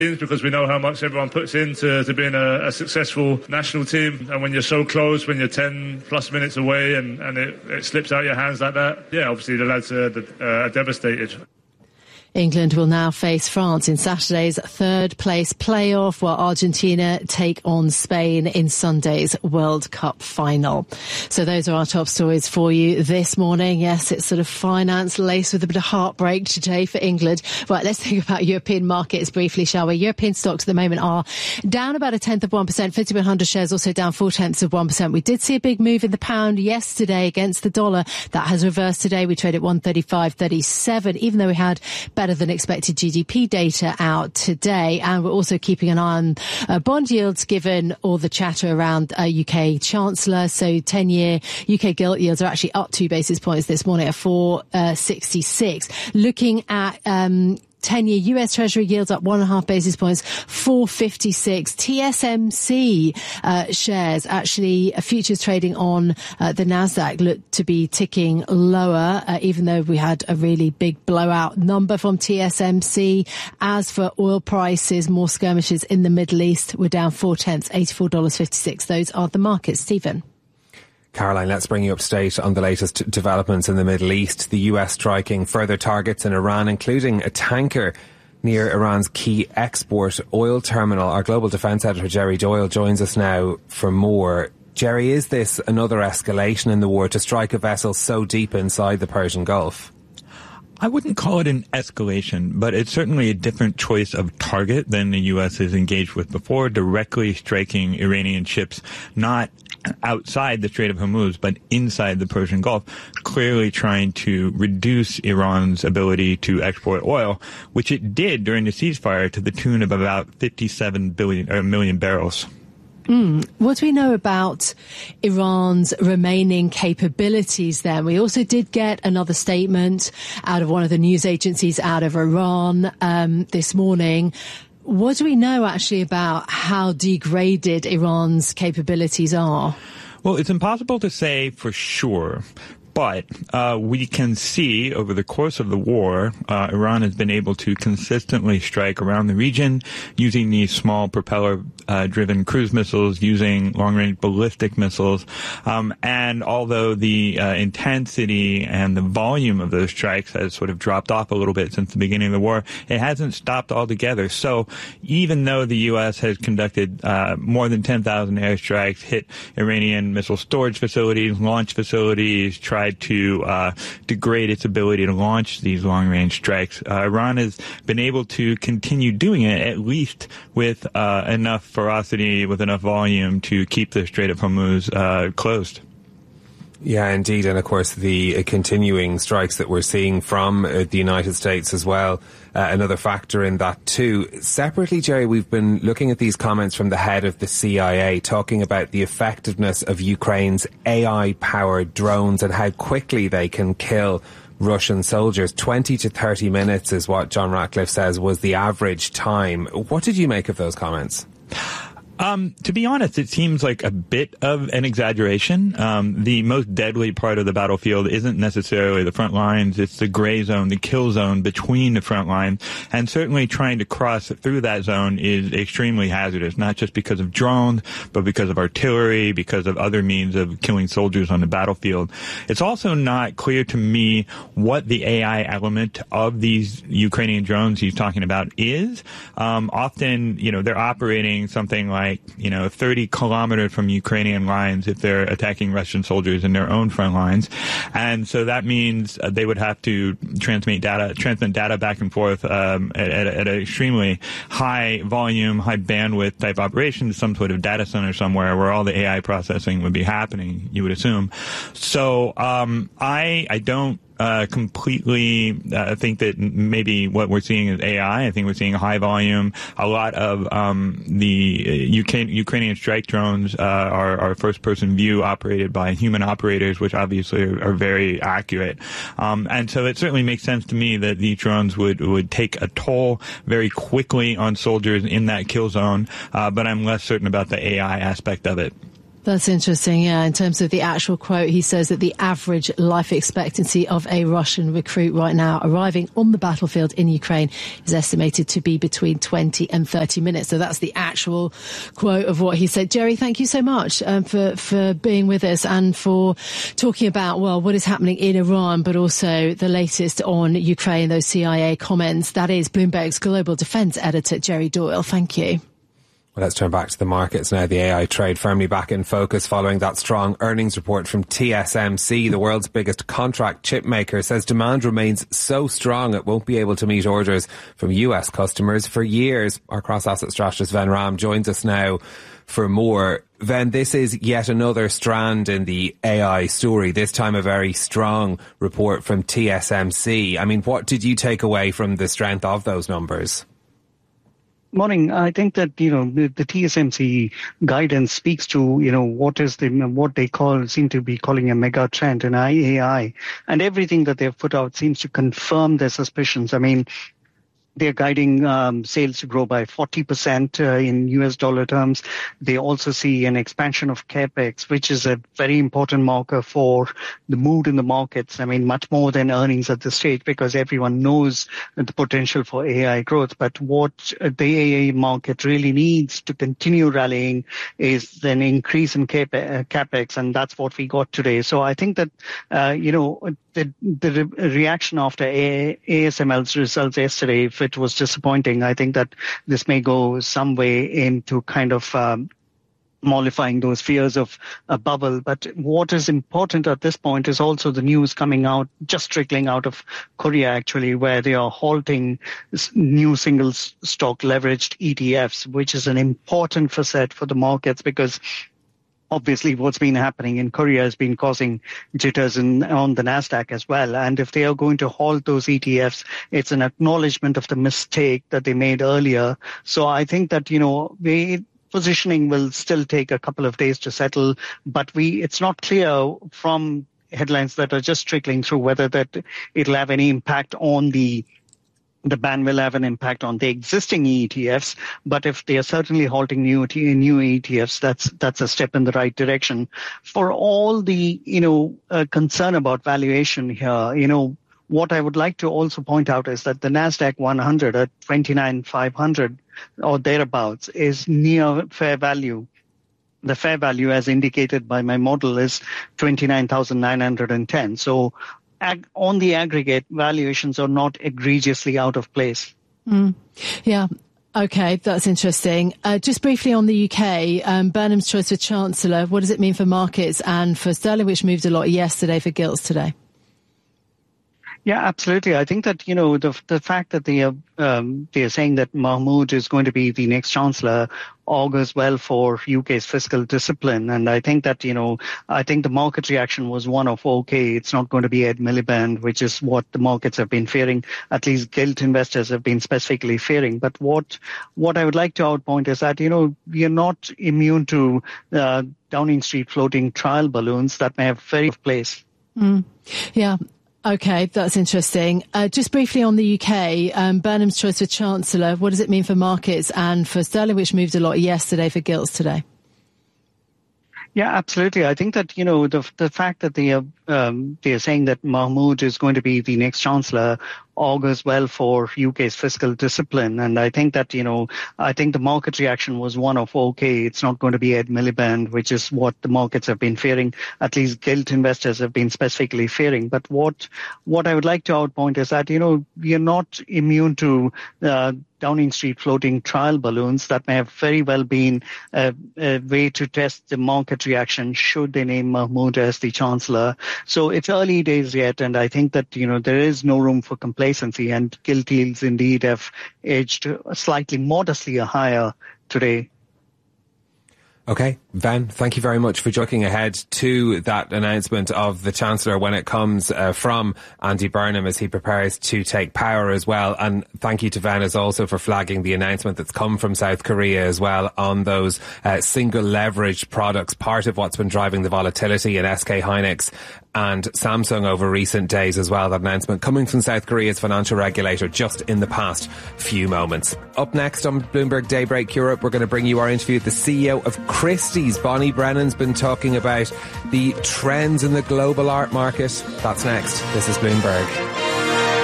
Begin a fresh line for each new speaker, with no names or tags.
because we know how much everyone puts into being a successful national team. And when you're so close, when you're 10 plus minutes away and it slips out your hands like that, yeah, obviously the lads are devastated.
England will now face France in Saturday's third-place playoff, while Argentina take on Spain in Sunday's World Cup final. So those are our top stories for you this morning. Yes, it's sort of finance laced with a bit of heartbreak today for England. Right, let's think about European markets briefly, shall we? European stocks at the moment are down about 1/10 of 1%. FTSE 100 shares also down 0.4 of 1%. We did see a big move in the pound yesterday against the dollar. That has reversed today. We trade at 135.37, even though we had better than expected GDP data out today. And we're also keeping an eye on bond yields given all the chatter around UK Chancellor. So 10-year UK gilt yields are actually up 2 basis points this morning at 4.66. Looking at 10-year US Treasury yields up 1.5 basis points, 4.56. TSMC shares, actually futures trading on the Nasdaq, look to be ticking lower, even though we had a really big blowout number from TSMC. As for oil prices, more skirmishes in the Middle East. We're down 0.4, $84.56. Those are the markets. Stephen.
Caroline, let's bring you up to date on the latest developments in the Middle East. The US striking further targets in Iran, including a tanker near Iran's key export oil terminal. Our global defence editor, Jerry Doyle, joins us now for more. Jerry, is this another escalation in the war to strike a vessel so deep inside the Persian Gulf?
I wouldn't call it an escalation, but it's certainly a different choice of target than the U.S. has engaged with before, directly striking Iranian ships, not outside the Strait of Hormuz, but inside the Persian Gulf, clearly trying to reduce Iran's ability to export oil, which it did during the ceasefire to the tune of about 57 million barrels.
What do we know about Iran's remaining capabilities then? We also did get another statement out of one of the news agencies out of Iran this morning. What do we know actually about how degraded Iran's capabilities are?
Well, it's impossible to say for sure. But we can see over the course of the war, Iran has been able to consistently strike around the region using these small propeller-driven cruise missiles, using long-range ballistic missiles. And although the intensity and the volume of those strikes has sort of dropped off a little bit since the beginning of the war, it hasn't stopped altogether. So even though the U.S. has conducted more than 10,000 airstrikes, hit Iranian missile storage facilities, launch facilities, tried to degrade its ability to launch these long-range strikes, Iran has been able to continue doing it, at least with enough ferocity, with enough volume to keep the Strait of Hormuz closed.
Yeah, indeed. And of course, the continuing strikes that we're seeing from the United States as well, another factor in that too. Separately, Jerry, we've been looking at these comments from the head of the CIA talking about the effectiveness of Ukraine's AI-powered drones and how quickly they can kill Russian soldiers. 20 to 30 minutes is what John Ratcliffe says was the average time. What did you make of those comments?
To be honest, it seems like a bit of an exaggeration. The most deadly part of the battlefield isn't necessarily the front lines. It's the gray zone, the kill zone between the front lines. And certainly trying to cross through that zone is extremely hazardous, not just because of drones, but because of artillery, because of other means of killing soldiers on the battlefield. It's also not clear to me what the AI element of these Ukrainian drones he's talking about is. Often, they're operating something like 30 kilometers from Ukrainian lines if they're attacking Russian soldiers in their own front lines. And so that means they would have to transmit data back and forth at an extremely high volume, high bandwidth type operation, some sort of data center somewhere where all the AI processing would be happening, you would assume. So I don't completely think that maybe what we're seeing is AI. I think we're seeing high volume. A lot of the Ukrainian strike drones are first-person view operated by human operators, which obviously are very accurate. And so it certainly makes sense to me that these drones would take a toll very quickly on soldiers in that kill zone, but I'm less certain about the AI aspect of it.
That's interesting, yeah. In terms of the actual quote, he says that the average life expectancy of a Russian recruit right now arriving on the battlefield in Ukraine is estimated to be between 20 and 30 minutes. So that's the actual quote of what he said. Jerry, thank you so much for being with us and for talking about, well, what is happening in Iran, but also the latest on Ukraine, those CIA comments. That is Bloomberg's global defence editor, Jerry Doyle. Thank you.
Well, let's turn back to the markets now. The AI trade firmly back in focus following that strong earnings report from TSMC, the world's biggest contract chip maker, says demand remains so strong it won't be able to meet orders from US customers for years. Our cross-asset strategist Ven Ram joins us now for more. Ven, this is yet another strand in the AI story, this time a very strong report from TSMC. I mean, what did you take away from the strength of those numbers?
Morning. I think that, the TSMC guidance speaks to, what they seem to be calling a mega trend in AI. And everything that they've put out seems to confirm their suspicions. I mean, they're guiding sales to grow by 40% in US dollar terms. They also see an expansion of CapEx, which is a very important marker for the mood in the markets. I mean, much more than earnings at this stage, because everyone knows the potential for AI growth. But what the AI market really needs to continue rallying is an increase in CapEx, and that's what we got today. So I think that, the reaction after ASML's results yesterday, if it was disappointing, I think that this may go some way into kind of mollifying those fears of a bubble. But what is important at this point is also the news coming out, just trickling out of Korea, actually, where they are halting new single stock leveraged ETFs, which is an important facet for the markets, because obviously what's been happening in Korea has been causing jitters on the NASDAQ as well. And if they are going to halt those ETFs, it's an acknowledgement of the mistake that they made earlier. So I think that, positioning will still take a couple of days to settle, but it's not clear from headlines that are just trickling through whether that it'll have any impact on the ban will have an impact on the existing ETFs, but if they are certainly halting new ETFs, that's a step in the right direction. For all the, concern about valuation here, what I would like to also point out is that the NASDAQ 100 at 29,500 or thereabouts is near fair value. The fair value, as indicated by my model, is 29,910. So on the aggregate, valuations are not egregiously out of place.
Yeah. Okay, that's interesting. Just briefly on the UK, Burnham's choice for Chancellor, what does it mean for markets and for sterling, which moved a lot yesterday, for gilts today?
Yeah, absolutely. I think that, the fact that they are saying that Mahmood is going to be the next Chancellor augurs well for UK's fiscal discipline. And I think that, I think the market reaction was one of, okay, it's not going to be Ed Miliband, which is what the markets have been fearing. At least gilt investors have been specifically fearing. But what I would like to outpoint is that, we are not immune to Downing Street floating trial balloons that may have very place.
Yeah. Okay, that's interesting. Just briefly on the UK, Burnham's choice for Chancellor, what does it mean for markets and for sterling, which moved a lot yesterday, for gilts today?
Yeah, absolutely. I think that, the fact that they are saying that Mahmood is going to be the next Chancellor augurs well for UK's fiscal discipline. And I think that, I think the market reaction was one of, okay, it's not going to be Ed Miliband, which is what the markets have been fearing. At least gilt investors have been specifically fearing. But what I would like to outpoint is that, we are not immune to Downing Street floating trial balloons that may have very well been a way to test the market reaction should they name Mahmood as the Chancellor. So it's early days yet, and I think that, there is no room for complacency, and gilt yields indeed have edged slightly modestly higher today.
Okay, Ven, thank you very much for looking ahead to that announcement of the Chancellor when it comes from Andy Burnham as he prepares to take power as well. And thank you to Ven as also for flagging the announcement that's come from South Korea as well on those single leveraged products, part of what's been driving the volatility in SK Hynix and Samsung over recent days as well. That announcement coming from South Korea's financial regulator just in the past few moments. Up next on Bloomberg Daybreak Europe, we're going to bring you our interview with the CEO of Christie's. Bonnie Brennan's been talking about the trends in the global art market. That's next. This is Bloomberg.